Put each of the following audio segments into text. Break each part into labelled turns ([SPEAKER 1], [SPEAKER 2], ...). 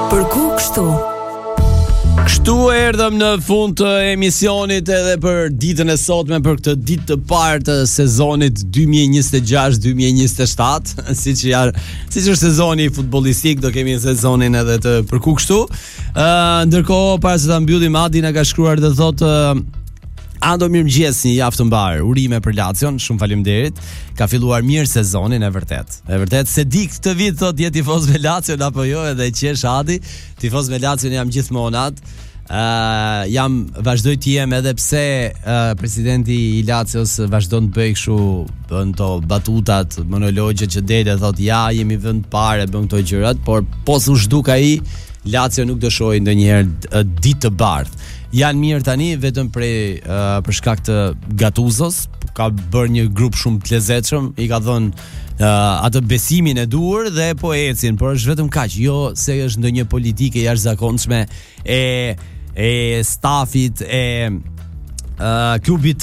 [SPEAKER 1] Përku kështu?
[SPEAKER 2] Kështu erdhëm në fund të emisionit edhe për ditën e sotme, për këtë ditë të parë të sezonit 2026-2027. Siç është sezoni futbollistik, do kemi sezonin edhe të përku kështu. Ndërkohë, para se ta mbyllim, Adi na ka shkruar dhe thotë: Ando, mirëmëngjes, një javë të mbarë. Urime për Lacion, shumë faleminderit. Ka filluar mirë sezonin, e vërtet. E vërtet se di këtë vit thotë je tifoz me Lacion apo jo, edhe qesh Adi. Tifoz me Lacion jam gjithmonë atë. Vazhdoj të jem edhe pse presidenti i Lacios vazhdon të bëj kështu bën to batutat, monologje që dele, thotë ja jemi vend parë, bën këto gjërat, por po s'u zhduk ai, Lazio nuk do shohë ndonjëherë ditë të bardhë. Janë mirë tani vetëm për shkak të Gattusos, ka bërë një grup shumë të lezetshëm, i ka dhënë atë besimin e duhur dhe po ecin, por është vetëm kaq, jo se është ndonjë politike jashtëzakonshme e stafit e klubit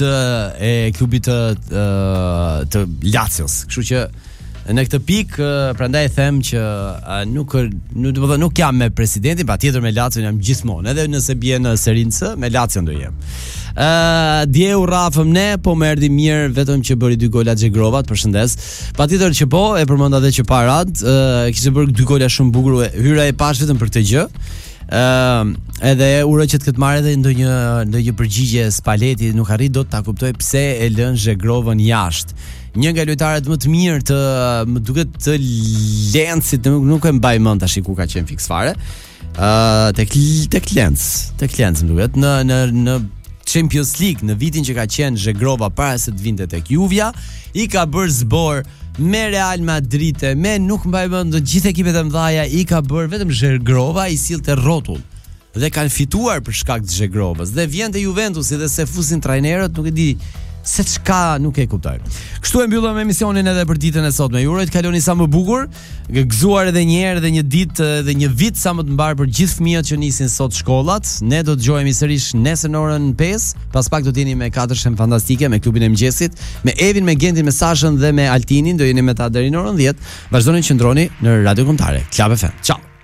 [SPEAKER 2] të Lazios. Kështu që në këtë pikë prandaj them që nuk jam me presidentin, patjetër me Lazion jam gjithmonë, edhe nëse bie në Serie C me Lazion do jem. Dje u rrafëm ne, po më erdhi mirë vetëm që bëri 2 gola Xhegrovat, përshëndes. Patjetër që po, e përmenda edhe që parat, kishte bërë 2 gola shumë bukur, hyra e pash vetëm për këtë gjë. Edhe uroj që të ketë marrë edhe ndonjë përgjigje Spalletti, nuk arrit dot ta kuptoj pse e lën Xhegrovën jashtë. Një nga lojtarët më të mirë më duket të Lencit, nuk e mbaj mend tash ku ka qenë fiks fare. Tek Lenc më duket në Champions League në vitin që ka qenë Xhegrova para se të vinte tek Juvja, i ka bërë zbor me Real Madrid, me nuk mbaj mend të gjithë ekipet e mëdha, i ka bërë vetëm Xhegrova i sillte rrotull. Dhe kanë fituar për shkak të Xhegrovës. Dhe vjen te Juventusi dhe se fusin trajnerët, nuk e di se çka, nuk e kuptoj. Kështu e mbyllëm emisionin edhe për ditën e sotme. Ju uroj të kaloni sa më bukur, gëzuar edhe një herë dhe një ditë dhe një vit sa më të mbar për gjithë fëmijët që nisin sot shkollat. Ne do të dëgjohemi sërish nesër në orën 5, pas pak do të jeni me 4 shem fantastike me klubin e mëngjesit, me Evin, me Gentin, me Sashën dhe me Altinin, do jeni me ta deri në orën 10. Vazhdoni të qëndroni në Radio Kombëtare. Club FM. Ciao.